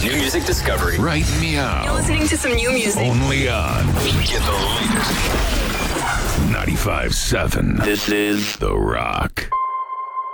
New music discovery. Right meow. You're listening to some new music. Only on Get the latest. 95.7. This is The Rock.